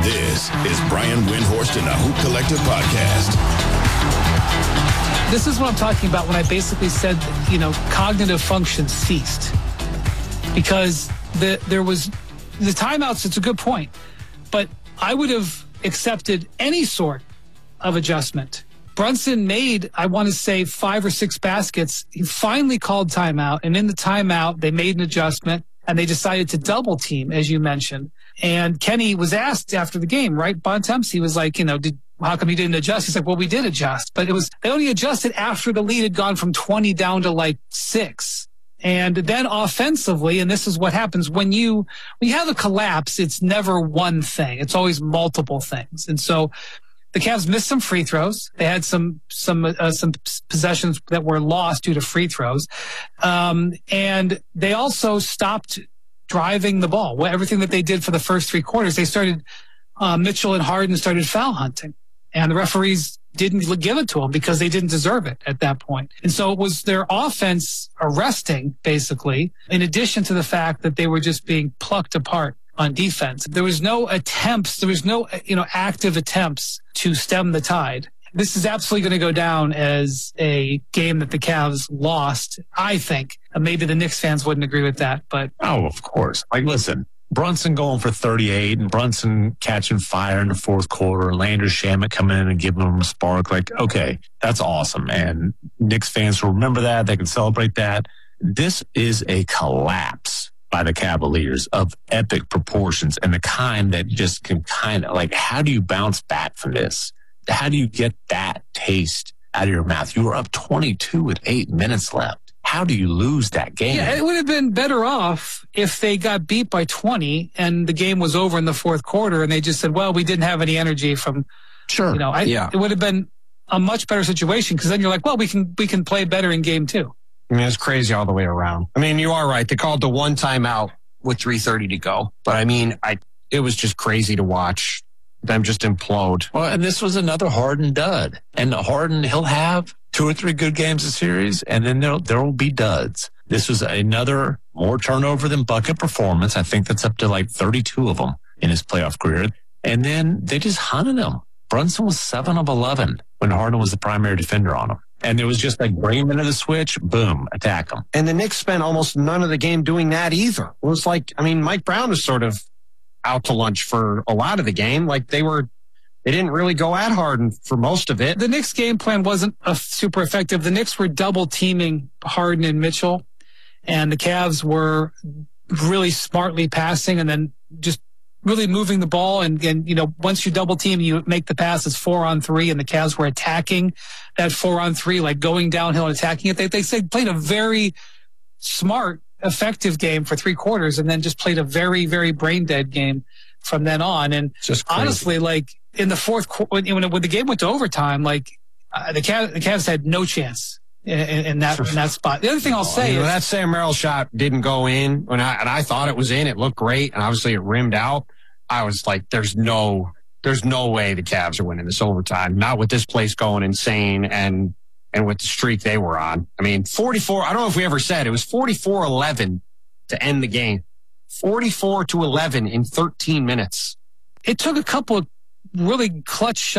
This is Brian Windhorst and the Hoop Collective Podcast. This is what I'm talking about when I basically said, cognitive function ceased. Because there was the timeouts, it's a good point. But I would have accepted any sort of adjustment. Brunson made, I want to say, 5 or 6 baskets. He finally called timeout. And in the timeout, they made an adjustment. And they decided to double team, as you mentioned. And Kenny was asked after the game, right? Bontemps, he was like, how come you didn't adjust? He's like, well, we did adjust. But they only adjusted after the lead had gone from 20 down to 6. And then offensively, and this is what happens when you have a collapse, it's never one thing. It's always multiple things. And so the Cavs missed some free throws. They had some possessions that were lost due to free throws. And they also stopped driving the ball. Everything that they did for the first 3 quarters, they started, Mitchell and Harden started foul hunting. And the referees didn't give it to them because they didn't deserve it at that point. And so it was their offense arresting, basically, in addition to the fact that they were just being plucked apart on defense. There was no attempts. There was no, active attempts to stem the tide. This is absolutely going to go down as a game that the Cavs lost, I think. Maybe the Knicks fans wouldn't agree with that, but... Oh, of course. Listen, Brunson going for 38 and Brunson catching fire in the fourth quarter, Landry Shamet coming in and giving them a spark. Okay, that's awesome. And Knicks fans will remember that. They can celebrate that. This is a collapse by the Cavaliers of epic proportions and the kind that just can how do you bounce back from this? How do you get that taste out of your mouth? You were up 22 with 8 minutes left. How do you lose that game? Yeah, it would have been better off if they got beat by 20 and the game was over in the fourth quarter and they just said, well, we didn't have any energy from, sure. It would have been a much better situation because then you're like, well, we can play better in game 2. It's crazy all the way around. You are right. They called the one timeout with 3:30 to go. But it was just crazy to watch them just implode. Well, and this was another Harden dud. And Harden, he'll have 2 or 3 good games a series, and then there will be duds. This was another more turnover than bucket performance. I think that's up to 32 of them in his playoff career. And then they just hunted him. Brunson was 7 of 11 when Harden was the primary defender on him. And it was just bring him into the switch, boom, attack him. And the Knicks spent almost none of the game doing that either. It was Mike Brown was sort of out to lunch for a lot of the game. They didn't really go at Harden for most of it. The Knicks game plan wasn't super effective. The Knicks were double teaming Harden and Mitchell, and the Cavs were really smartly passing and then just really moving the ball. And once you double team, you make the pass, it's 4-on-3, and the Cavs were attacking that 4-on-3, going downhill and attacking it. They played a very smart, effective game for 3 quarters and then just played a very, very brain dead game from then on. And honestly, in the fourth quarter, when the game went to overtime, the Cavs had no chance in that spot. The other thing I'll say is that Sam Merrill shot didn't go in, and I thought it was in. It looked great, and obviously it rimmed out. I was like, there's no way the Cavs are winning this overtime. Not with this place going insane and with the streak they were on. 44. I don't know if we ever said it was 44-11 to end the game. 44-11 in 13 minutes. It took a couple of really clutch shots.